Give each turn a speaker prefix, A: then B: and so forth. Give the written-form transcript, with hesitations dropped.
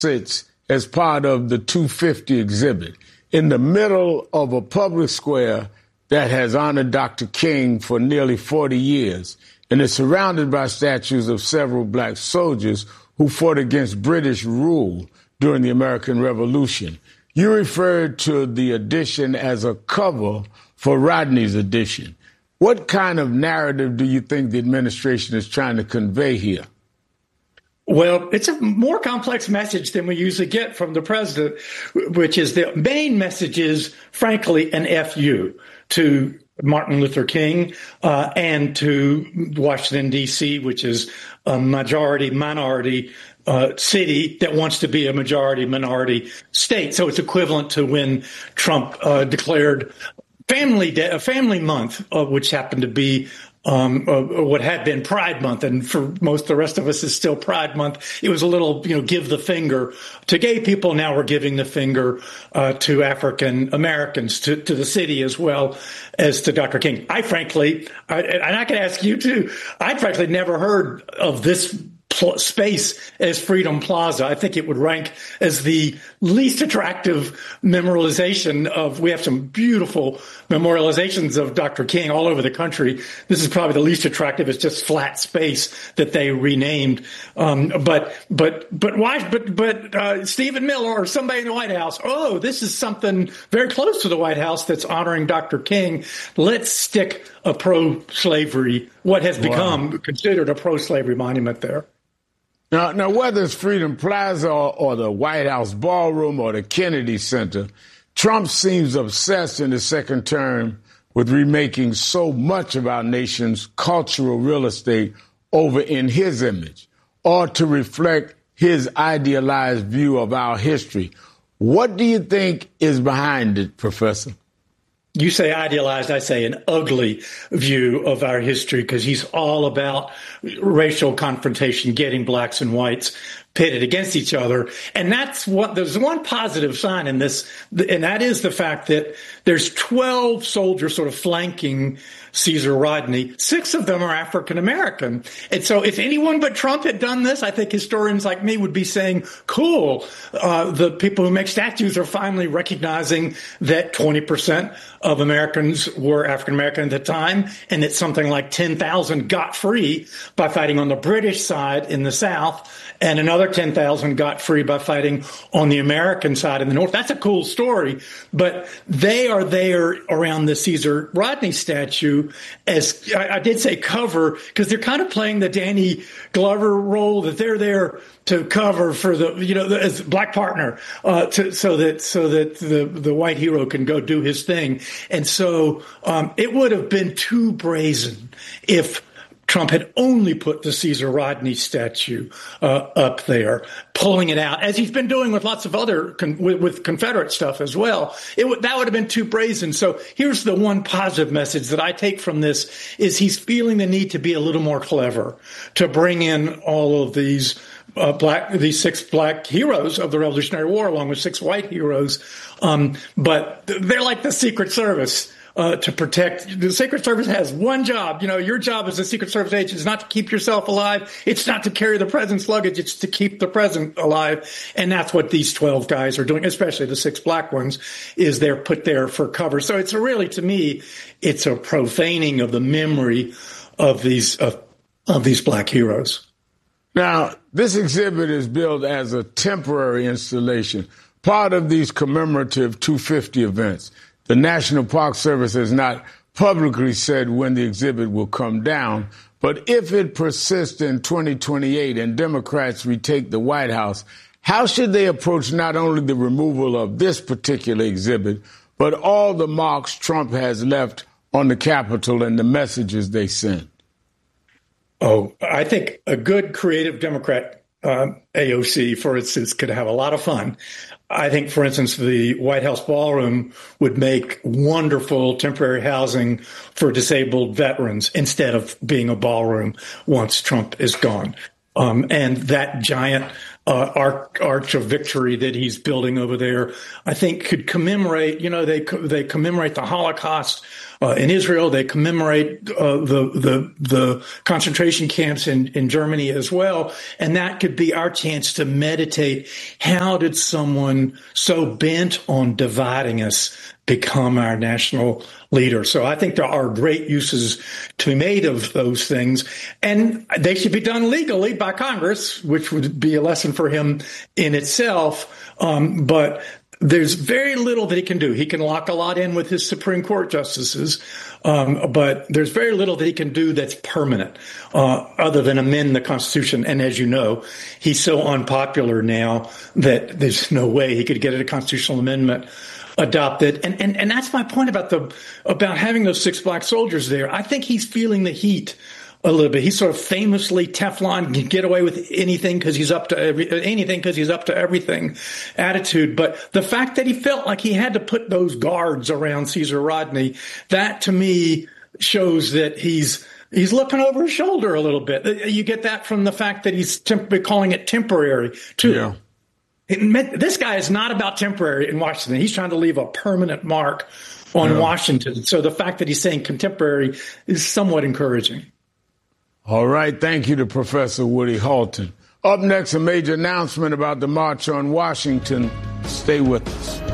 A: sits as part of the 250 exhibit in the middle of a public square that has honored Dr. King for nearly 40 years and is surrounded by statues of several black soldiers who fought against British rule during the American Revolution. You referred to the edition as a cover for Rodney's edition. What kind of narrative do you think the administration is trying to convey here?
B: Well, it's a more complex message than we usually get from the president, which is the main message is, frankly, an FU to Martin Luther King and to Washington, D.C., which is a majority-minority city that wants to be a majority-minority state. So it's equivalent to when Trump declared Family Month, which happened to be what had been Pride Month, and for most of the rest of us is still Pride Month. It was a little, give the finger to gay people. Now we're giving the finger to African Americans, to the city as well as to Dr. King. I frankly, and I can ask you too, I'd frankly never heard of this space as Freedom Plaza. I think it would rank as the least attractive memorialization of, we have some beautiful memorializations of Dr. King all over the country. This is probably the least attractive. It's just flat space that they renamed. But Stephen Miller or somebody in the White House, oh, this is something very close to the White House that's honoring Dr. King. Let's stick a pro-slavery, what has become considered a pro-slavery monument there.
A: Now, whether it's Freedom Plaza or the White House Ballroom or the Kennedy Center, Trump seems obsessed in his second term with remaking so much of our nation's cultural real estate over in his image or to reflect his idealized view of our history. What do you think is behind it, Professor?
B: You say idealized, I say an ugly view of our history, because he's all about racial confrontation, getting blacks and whites pitted against each other. And there's one positive sign in this, and that is the fact that there's 12 soldiers sort of flanking Caesar Rodney. 6 of them are African American. And so if anyone but Trump had done this, I think historians like me would be saying, cool, the people who make statues are finally recognizing that 20% of Americans were African American at the time, and that something like 10,000 got free by fighting on the British side in the South, and another 10,000 got free by fighting on the American side in the North. That's a cool story, but they are there around the Caesar Rodney statue as, I did say cover, because they're kind of playing the Danny Glover role, that they're there to cover for the, as black partner, so that the white hero can go do his thing. And so it would have been too brazen if Trump had only put the Caesar Rodney statue up there, pulling it out, as he's been doing with lots of other with Confederate stuff as well. That would have been too brazen. So here's the one positive message that I take from this is he's feeling the need to be a little more clever, to bring in all of these 6 black heroes of the Revolutionary War, along with 6 white heroes. But they're like the Secret Service. To protect. The Secret Service has one job. Your job as a Secret Service agent is not to keep yourself alive. It's not to carry the president's luggage. It's to keep the president alive. And that's what these 12 guys are doing, especially the 6 black ones, is they're put there for cover. So it's really, to me, it's a profaning of the memory of these black heroes.
A: Now, this exhibit is billed as a temporary installation, part of these commemorative 250 events. The National Park Service has not publicly said when the exhibit will come down, but if it persists in 2028 and Democrats retake the White House, how should they approach not only the removal of this particular exhibit, but all the marks Trump has left on the Capitol and the messages they send?
B: Oh, I think a good creative Democrat, AOC, for instance, could have a lot of fun. I think, for instance, the White House Ballroom would make wonderful temporary housing for disabled veterans instead of being a ballroom once Trump is gone. And that giant arch of victory that he's building over there, I think could commemorate, they commemorate the Holocaust in Israel. They commemorate the concentration camps in Germany as well. And that could be our chance to meditate. How did someone so bent on dividing us become our national leader? So I think there are great uses to be made of those things, and they should be done legally by Congress, which would be a lesson for him in itself. But there's very little that he can do. He can lock a lot in with his Supreme Court justices, but there's very little that he can do that's permanent, other than amend the Constitution. And as you know, he's so unpopular now that there's no way he could get a constitutional amendment adopted. And that's my point about having those 6 black soldiers there. I think he's feeling the heat a little bit. He's sort of famously Teflon, can get away with anything because he's up to everything attitude. But the fact that he felt like he had to put those guards around Caesar Rodney, that to me shows that he's looking over his shoulder a little bit. You get that from the fact that he's calling it temporary too. Yeah. This guy is not about temporary in Washington. He's trying to leave a permanent mark on Washington. So the fact that he's saying contemporary is somewhat encouraging.
A: All right. Thank you to Professor Woody Halton. Up next, a major announcement about the March on Washington. Stay with us.